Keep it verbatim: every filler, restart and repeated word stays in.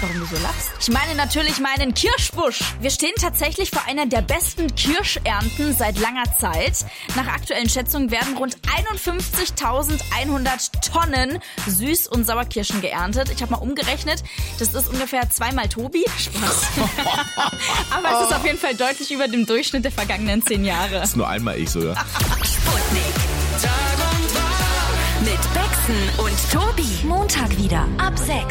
Warum du so lachst? Ich meine natürlich meinen Kirschbusch. Wir stehen tatsächlich vor einer der besten Kirschernten seit langer Zeit. Nach aktuellen Schätzungen werden rund einundfünfzigtausendeinhundert Tonnen Süß- und Sauerkirschen geerntet. Ich habe mal umgerechnet, das ist ungefähr zweimal Tobi. Spaß. Aber es ist auf jeden Fall deutlich über dem Durchschnitt der vergangenen zehn Jahre. Das ist nur einmal ich sogar. Sputnik. Tag und Tag. Mit Bexen und Tobi. Montag wieder ab sechs.